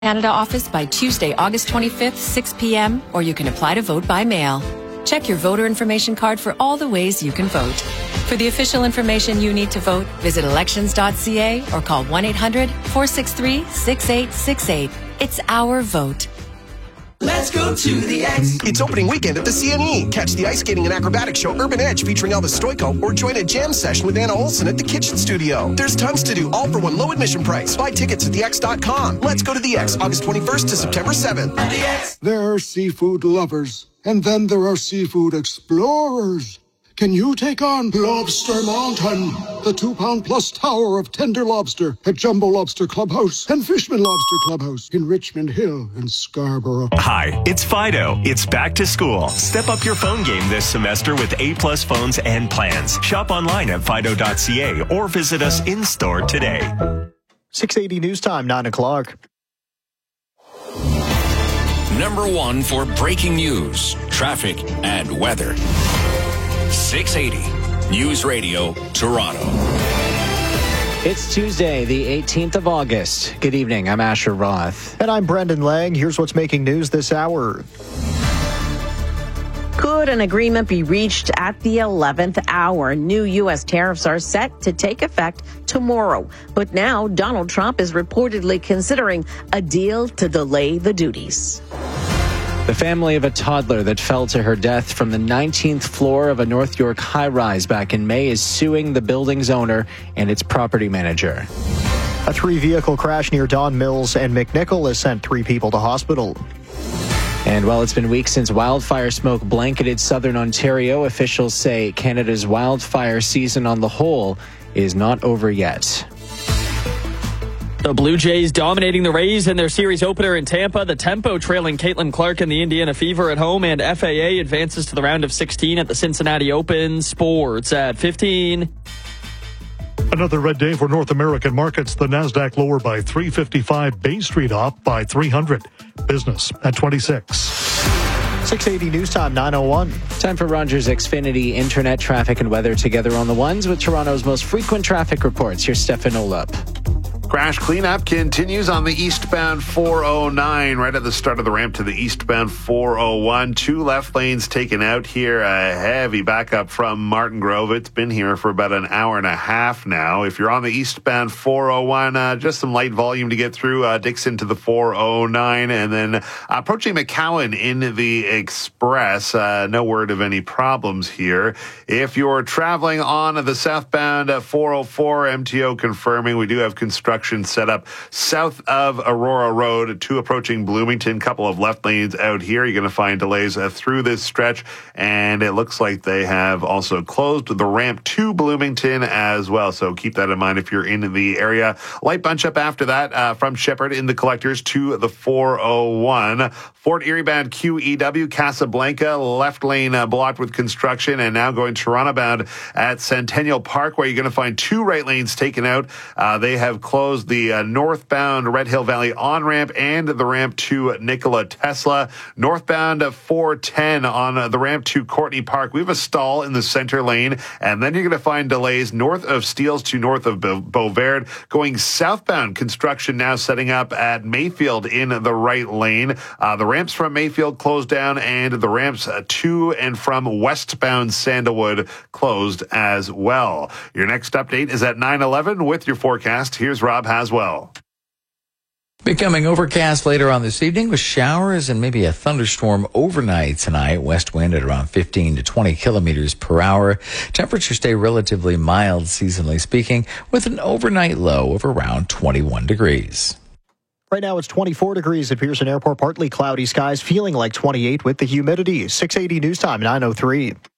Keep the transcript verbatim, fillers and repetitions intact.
Canada office by Tuesday, August twenty-fifth, six p.m., or you can apply to vote by mail. Check your voter information card for all the ways you can vote. For the official information you need to vote, visit elections dot c a or call one eight hundred, four six three, six eight six eight. It's our vote. Let's go to the X. It's opening weekend at the C N E. Catch the ice skating and acrobatics show Urban Edge featuring Elvis Stoico, or join a jam session with Anna Olson at the Kitchen Studio. There's tons to do, all for one low admission price. Buy tickets at the x dot com. Let's go to the X, August twenty-first to September seventh. The X. There are seafood lovers, and then there are seafood explorers. Can you take on Lobster Mountain, the two-pound plus tower of tender lobster at Jumbo Lobster Clubhouse and Fishman Lobster Clubhouse in Richmond Hill and Scarborough? Hi, it's Fido. It's back to school. Step up your phone game this semester with A-plus phones and plans. Shop online at fido dot c a or visit us in-store today. six eighty News Time, nine o'clock. Number one for breaking news, traffic, and weather. six eighty News Radio, Toronto. It's Tuesday, the eighteenth of August. Good evening. I'm Asher Roth. And I'm Brendan Lang. Here's what's making news this hour. Could an agreement be reached at the eleventh hour? New U S tariffs are set to take effect tomorrow. But now Donald Trump is reportedly considering a deal to delay the duties. The family of a toddler that fell to her death from the nineteenth floor of a North York high-rise back in May is suing the building's owner and its property manager. A three-vehicle crash near Don Mills and McNichol has sent three people to hospital. And while it's been weeks since wildfire smoke blanketed southern Ontario, officials say Canada's wildfire season on the whole is not over yet. The Blue Jays dominating the Rays in their series opener in Tampa. The Tempo trailing Caitlin Clark and the Indiana Fever at home. And F A A advances to the round of sixteen at the Cincinnati Open. Sports at fifteen. Another red day for North American markets. The Nasdaq lower by three fifty-five. Bay Street up by three hundred. Business at twenty-six. six eighty News Time, nine oh one. Time for Rogers Xfinity internet traffic and weather together on the ones with Toronto's most frequent traffic reports. Here's Stefan Olap. Crash cleanup continues on the eastbound four oh nine, right at the start of the ramp to the eastbound four oh one. Two left lanes taken out here. A heavy backup from Martin Grove. It's been here for about an hour and a half now. If you're on the eastbound four oh one, uh, just some light volume to get through uh, Dixon to the four oh nine. And then uh, approaching McCowan in the Express. Uh, no word of any problems here. If you're traveling on the southbound uh, four oh four, M T O confirming we do have construction set up south of Aurora Road to approaching Bloomington. Couple of left lanes out here. You're going to find delays uh, through this stretch, and it looks like they have also closed the ramp to Bloomington as well. So keep that in mind if you're in the area. Light bunch up after that uh, from Shepherd in the collectors to the four oh one. Fort Erie bound Q E W Casablanca, left lane uh, blocked with construction, and now going Toronto bound at Centennial Park, where you're going to find two right lanes taken out. Uh, they have closed the uh, northbound Red Hill Valley on-ramp and the ramp to Nikola Tesla. Northbound uh, four ten on uh, the ramp to Courtney Park. We have a stall in the center lane, and then you're going to find delays north of Steeles to north of Be- Beauvert. Going southbound, construction now setting up at Mayfield in the right lane. Uh, the ramps from Mayfield closed down, and the ramps uh, to and from westbound Sandalwood closed as well. Your next update is at nine eleven with your forecast. Here's Rob Haswell. Becoming overcast later on this evening with showers and maybe a thunderstorm overnight tonight. West wind at around fifteen to twenty kilometers per hour. Temperatures stay relatively mild, seasonally speaking, with an overnight low of around twenty-one degrees. Right now it's twenty-four degrees at Pearson Airport. Partly cloudy skies, feeling like twenty-eight with the humidity. six eighty News Time, nine oh three.